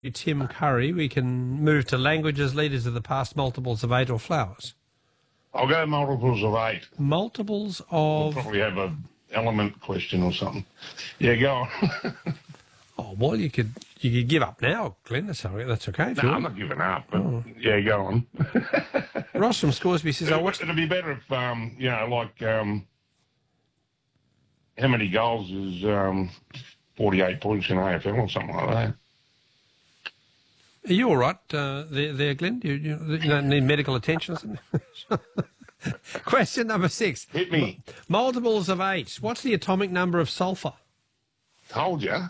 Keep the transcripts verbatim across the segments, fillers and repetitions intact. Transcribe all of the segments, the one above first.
Tim Curry, we can move to languages, leaders of the past, multiples of eight, or flowers. I'll go multiples of eight. Multiples We'll of... probably have a element question or something. Yeah, go on. Oh, well, you could you could give up now, Glenn. That's, all right. That's okay. No, I'm not giving up. But oh. Yeah, go on. Ross from Scoresby says, it'll, "I watched." It'd be better if, um, you know, like um, how many goals is um, forty-eight points in A F L or something like that. Are you all right uh, there, there, Glenn? You, you, you don't need medical attention or something? Question number six. Hit me. M- multiples of eight. What's the atomic number of sulphur? Told you.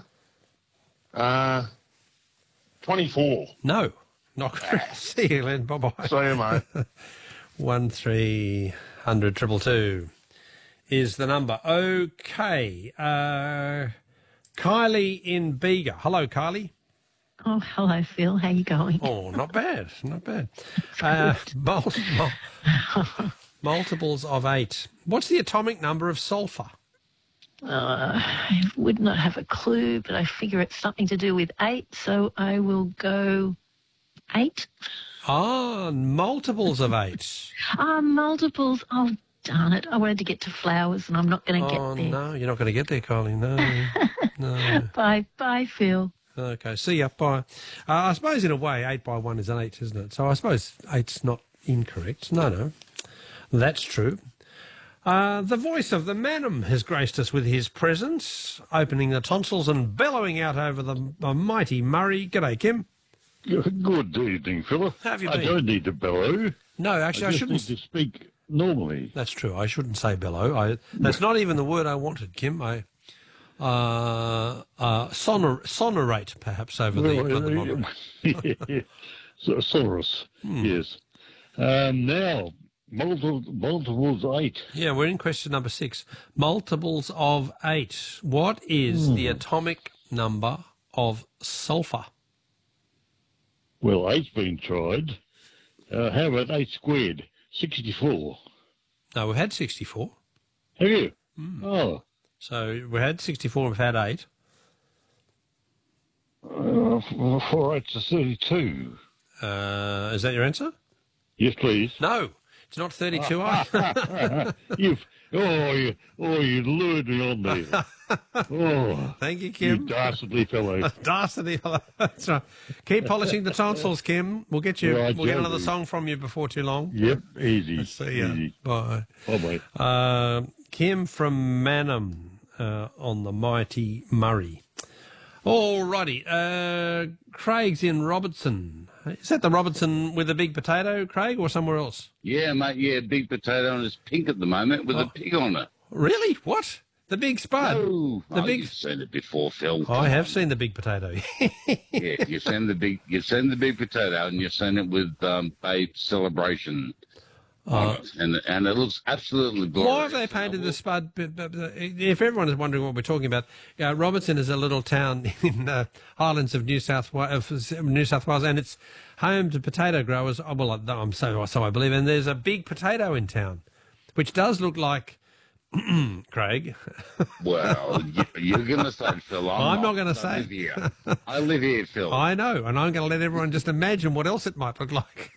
Uh, twenty-four. No. Not correct. See you, Glenn. Bye-bye. See you, mate. One, three, hundred, triple two is the number. Okay. Uh, Kylie in Bega. Hello, Kylie. Oh, hello, Phil. How you going? Oh, not bad. Not bad. Uh, mul- mul- multiples of eight. What's the atomic number of sulphur? Uh, I would not have a clue, but I figure it's something to do with eight, so I will go eight. Ah, multiples of eight. Ah, multiples. Oh, darn it. I wanted to get to flowers, and I'm not going to oh, get there. no, you're not going to get there, Kylie. No, no. Bye. Bye, Phil. Okay, see ya. Bye. Uh, I suppose in a way, eight by one is an eight, isn't it? So I suppose eight's not incorrect. No, no. That's true. Uh, the voice of the Manum has graced us with his presence, opening the tonsils and bellowing out over the, the mighty Murray. G'day, Kim. Good evening, Philip. How have you I been? don't need to bellow. No, actually, I, I just shouldn't. need to speak normally. That's true. I shouldn't say bellow. I, that's not even the word I wanted, Kim. I uh, uh, sonor, sonorate, perhaps, over the, Well, uh, the modern. yeah, so, Soros, Hmm. yes. Um, now, multiple, multiples eight. Yeah, we're in question number six. Multiples of eight. What is Hmm. the atomic number of sulphur? Well, eight's been tried. Uh, how about eight squared? sixty-four. No, we've had sixty-four. Have you? Hmm. Oh. So we had sixty-four and we've had eight. Uh, four eights are thirty-two. Uh, is that your answer? Yes, please. No, it's not thirty-two. I. You've, oh, you, oh, you lured me on there. Oh, Thank you, you Kim. dastardly fellow. Dastardly. That's right. Keep polishing the tonsils, Kim. We'll get you. Right, we'll get shall another we? song from you before too long. Yep, easy. See ya. Easy. Bye. Bye-bye. Uh, Kim from Manum uh, on the mighty Murray. All righty. Uh, Craig's in Robertson. Is that the Robertson with the big potato, Craig, or somewhere else? Yeah, mate, yeah, big potato and it's pink at the moment with Oh. a pig on it. Really? What? The big spud? Oh, The oh, big- you've seen it before, Phil. I have seen the big potato. Yeah, you've seen the big, you've seen the big potato and you've seen it with um, Babe Celebration on it. And, and it looks absolutely glorious. Why have they painted the spud? But, but, but if everyone is wondering what we're talking about, uh, Robertson is a little town in the highlands of New South Wales, New South Wales, and it's home to potato growers. Oh, well, I'm so so I believe, and there's a big potato in town, which does look like Craig. Well, you, you're going to say, Phil. I'm, I'm not gonna I say. live here. I live here, Phil. I know, and I'm going to let everyone just imagine what else it might look like.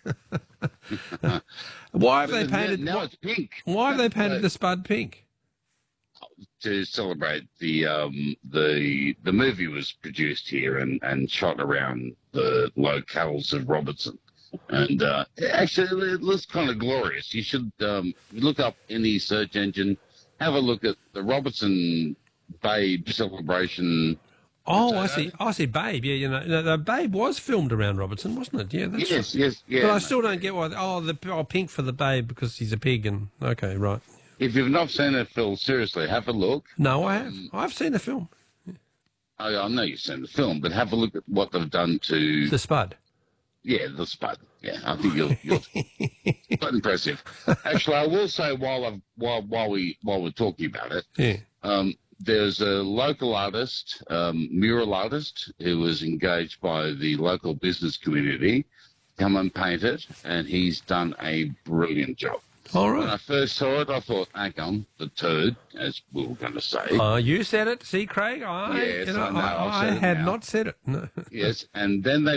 Why have they But now- painted? Now why, it's pink. why have they painted Uh, the spud pink? to celebrate the um the the movie was produced here and and shot around the locales of Robertson, and uh actually it looks kind of glorious. You should um look up any search engine, have a look at the Robertson Babe Celebration. Oh, I see. I see. Babe. Yeah, you know, no, the Babe was filmed around Robertson, wasn't it? Yeah, that's Yes, right. yes, yeah. But I still don't get why. Oh, the oh, pink for the Babe because he's a pig, and okay, right. If you've not seen it, Phil, seriously, have a look. No, I have. I've seen the film, I, I know you've seen the film, but have a look at what they've done to The Spud. Yeah, the spud. Yeah, I think you'll, you'll quite impressive. Actually, I will say while I've, while while we while we're talking about it, Yeah. um, there's a local artist, um, mural artist, who was engaged by the local business community, come and paint it, and he's done a brilliant job. All When I right. first saw it, I thought, hang on, the turd, as we were going to say. Uh, you said it. See, Craig, I, Yes, you know, I know, I, I've I said it had now. not said it. No. Yes, and then they